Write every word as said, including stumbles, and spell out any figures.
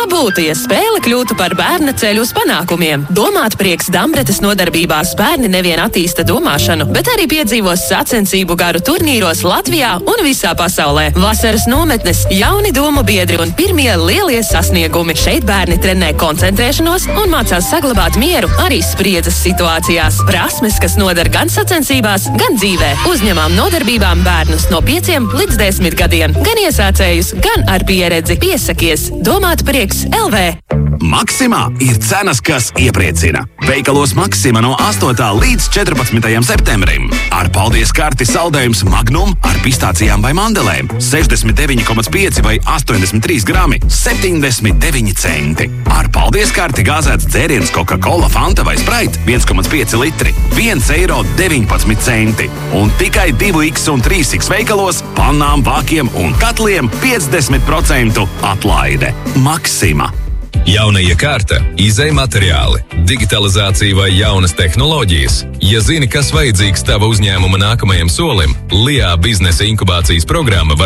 būtu, ja spēle kļūtu par bērna ceļu uz panākumiem? Domāt prieks Dambretes nodarbībās bērni nevien attīsta domāšanu, bet arī piedzīvos sacensību garu turnīros Latvijā un visā pasaulē. Vasaras nometnes, jauni domu biedri un pirmie lielie sasniegumi. Šeit bērni trenē koncentrēšanos un mācās saglabāt mieru arī spriedzes situācijās. Prasmes, kas noder gan sacensībās, gan dzīvē. Uzņemām nodarbībām bērnus no pieciem līdz desmit gadiem, gan iesācējus, gan ar pieredzi. Piesakies! Domāt prieks L V. Maksimā ir cenas, kas iepriecina. Veikalos Maksima no astotā līdz četrpadsmitajam septembrim. Ar paldies karti saldējums Magnum ar pistācijām vai mandelēm. sešdesmit deviņi komats pieci vai astoņdesmit trīs grami, septiņdesmit deviņi centi. Ar paldies karti gāzēts dzēriens Coca-Cola, Fanta vai Sprite viens komats pieci litri, viens eiro deviņpadsmit centi. Un tikai divi iks un trīs iks veikalos pannām, vākiem un katliem piecdesmit procentu atlaide. Maksima. Jauna iekārta, izej materiāli, digitalizācija vai jaunas tehnoloģijas. Ja zini, kas vajadzīgs tava uzņēmuma nākamajam solim, L I A biznesa inkubācijas programma var